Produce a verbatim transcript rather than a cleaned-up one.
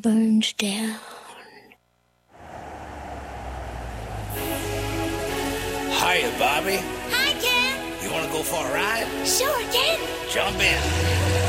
burns down. Hiya, Bobby. Hi, Ken. You want to go for a ride? Sure, Ken. Jump in.